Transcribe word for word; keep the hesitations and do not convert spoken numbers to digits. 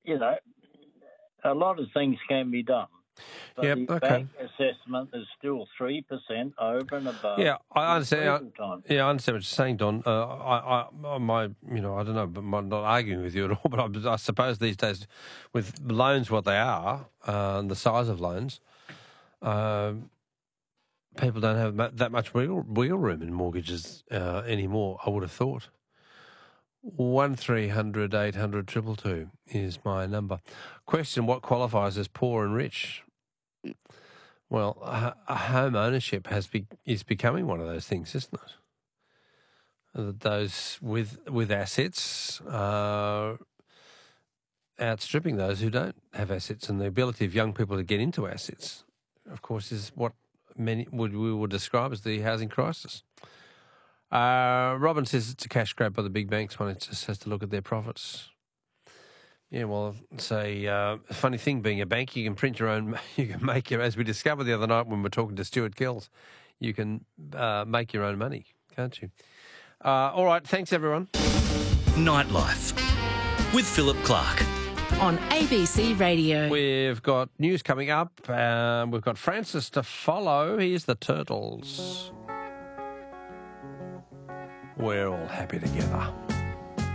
you know, a lot of things can be done. But Yep, the okay. bank assessment is still three percent over and above. Yeah, I understand. approval time. Yeah, I understand what you're saying, Don. Uh, I, I, my, you know, I don't know, but I'm not arguing with you at all. But I, I suppose these days, with loans, what they are, uh, and the size of loans, uh, people don't have that much wiggle, wiggle room in mortgages uh, anymore. I would have thought. One three hundred eight hundred triple two is my number. Question: what qualifies as poor and rich? Well, a, a home ownership has be, is becoming one of those things, isn't it? That those with with assets are outstripping those who don't have assets, and the ability of young people to get into assets, of course, is what many would we would describe as the housing crisis. Uh, Robin says it's a cash grab by the big banks when it just has to look at their profits. Yeah, well, it's a uh, funny thing being a bank. You can print your own, you can make your, as we discovered the other night when we were talking to Stuart Kells, you can uh, make your own money, can't you? Uh, all right, thanks everyone. Nightlife with Philip Clark. On A B C Radio. We've got news coming up. Uh, we've got Francis to follow. Here's the Turtles. We're all happy together.